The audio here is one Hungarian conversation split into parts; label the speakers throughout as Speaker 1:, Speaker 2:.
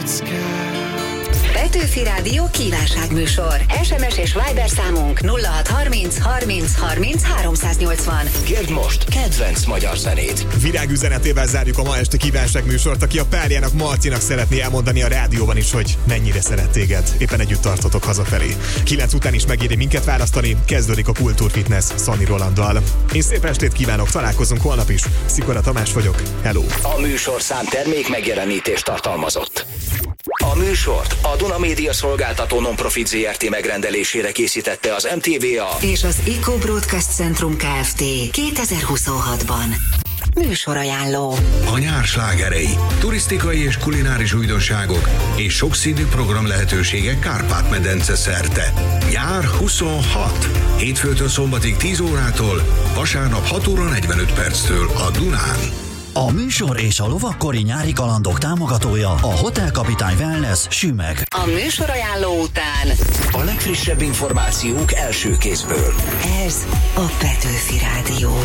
Speaker 1: Petőfi Rádió kívánságműsor. SMS és Viber számunk 0630 30 30 380.
Speaker 2: Kérd most kedvenc magyar zenét.
Speaker 3: Virágüzenetével zárjuk a ma este kívánságműsort, aki a párjának, Marcinak szeretné elmondani a rádióban is, hogy mennyire szeret téged. Éppen együtt tartotok hazafelé. 9 után is megéri minket választani, kezdődik a Kultúrfitness Szani Rolanddal. Én szép estét kívánok, találkozunk holnap is. Szikora Tamás vagyok, hello!
Speaker 2: A műsorszám termék megjelenítést tartalmazott. A műsort a Duna Média Szolgáltató Nonprofit Zrt. Megrendelésére készítette az MTVA
Speaker 1: és az Eco Broadcast Centrum Kft. 2026-ban. Műsorajánló.
Speaker 4: A nyár slágerei, turisztikai és kulináris újdonságok és sokszínű program lehetőségek Kárpát-medence szerte. Nyár 26. Hétfőtől szombatig 10 órától, vasárnap 6 óra 45 perctől a Dunán.
Speaker 5: A műsor és a lovakkori nyári kalandok támogatója a Hotel Kapitány Wellness Sümeg.
Speaker 1: A műsorajánló után
Speaker 2: a legfrissebb információk első kézből.
Speaker 1: ez a Petőfi Rádió.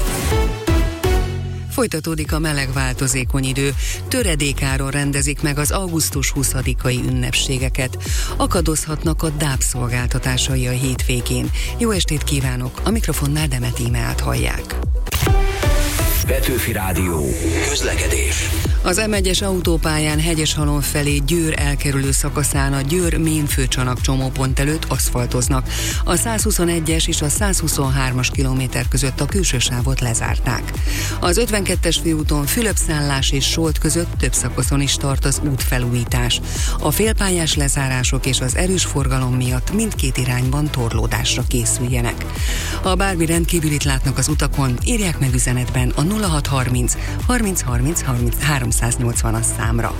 Speaker 6: Folytatódik a meleg változékony idő, töredékáron rendezik meg az augusztus 20-ai ünnepségeket. Akadozhatnak a DAB szolgáltatásai a hétvégén. Jó estét kívánok, a mikrofonnál Demet Ímeát hallják.
Speaker 2: Petőfi Rádió. Közlekedés.
Speaker 6: Az M1-es autópályán Hegyeshalom felé Győr elkerülő szakaszán a Győr-Ménfőcsanak csomópont előtt aszfaltoznak. A 121-es és a 123-as kilométer között a külső sávot lezárták. Az 52-es főúton Fülöpszállás és Solt között több szakaszon is tart az útfelújítás. A félpályás lezárások és az erős forgalom miatt mindkét irányban torlódásra készüljenek. Ha bármi rendkívülit látnak az utakon, írják meg üzenetben a 0630 30 30 30 380-as számra.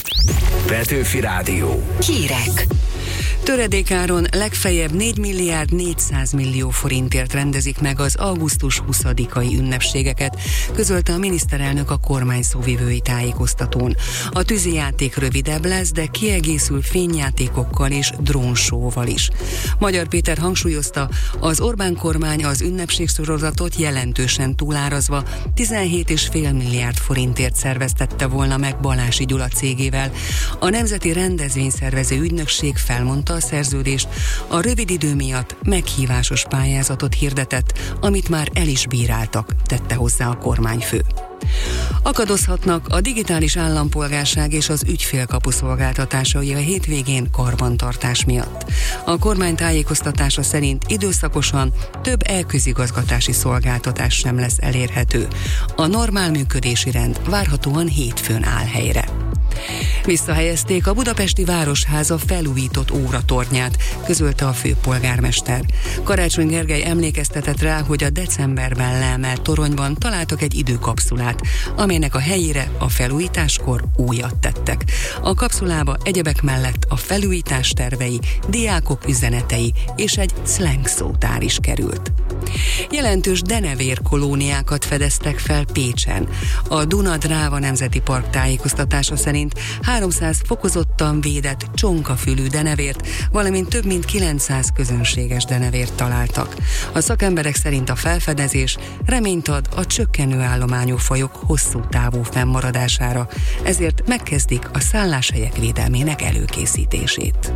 Speaker 2: Petőfi Rádió.
Speaker 1: Hírek.
Speaker 6: Töredékáron legfeljebb 4 milliárd 400 millió forintért rendezik meg az augusztus 20-ai ünnepségeket, közölte a miniszterelnök a kormány szóvivői tájékoztatón. A tűzijáték rövidebb lesz, de kiegészül fényjátékokkal és drónsóval is. Magyar Péter hangsúlyozta, az Orbán kormány az ünnepségszorozatot jelentősen túlárazva 17,5 milliárd forintért szerveztette volna meg Balási Gyula cégével. A Nemzeti Rendezvényszervező Ügynökség felmondta a szerződést, a rövid idő miatt meghívásos pályázatot hirdetett, amit már el is bíráltak, tette hozzá a kormányfő. Akadozhatnak a digitális állampolgárság és az ügyfélkapu szolgáltatásai a hétvégén karbantartás miatt. A kormány tájékoztatása szerint időszakosan több e-közigazgatási szolgáltatás sem lesz elérhető. A normál működési rend várhatóan hétfőn áll helyre. Visszahelyezték a budapesti Városháza felújított óratornyát, közölte a főpolgármester. Karácsony Gergely emlékeztetett rá, hogy a decemberben leemelt toronyban találtak egy időkapszulát, amelynek a helyére a felújításkor újat tettek. A kapszulába egyebek mellett a felújítás tervei, diákok üzenetei és egy slang szótár is került. Jelentős denevér kolóniákat fedeztek fel Pécsen. A Duna-Dráva Nemzeti Park tájékoztatása szerint 300 fokozottan védett csonkafülű denevért, valamint több mint 900 közönséges denevért találtak. A szakemberek szerint a felfedezés reményt ad a csökkenő állományú fajok hosszú távú fennmaradására, ezért megkezdik a szálláshelyek védelmének előkészítését.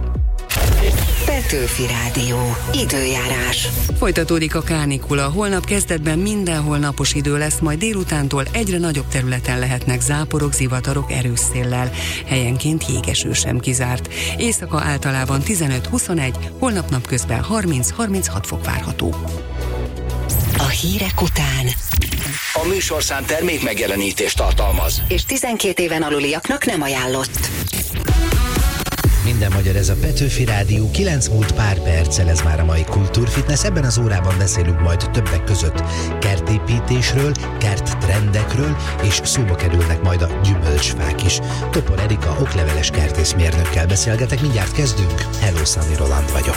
Speaker 1: Petőfi Rádió. Időjárás.
Speaker 6: Folytatódik a kánikula. Holnap kezdetben mindenhol napos idő lesz, majd délutántól egyre nagyobb területen lehetnek záporok, zivatarok erős széllel. Helyenként jégeső sem kizárt. Éjszaka általában 15-21, holnap napközben 30-36 fok várható.
Speaker 1: A hírek után
Speaker 2: A műsorszám termék megjelenítést tartalmaz.
Speaker 1: és 12 éven aluliaknak nem ajánlott.
Speaker 7: Minden magyar, ez a Petőfi Rádió, 9 múlt pár perccel, ez már a mai Kultúrfitness. Ebben az órában beszélünk majd többek között kertépítésről, kerttrendekről, és szóba kerülnek majd a gyümölcsfák is. Topor Erika okleveles kertészmérnökkel beszélgetek, mindjárt kezdünk. Hello, Szani Roland vagyok.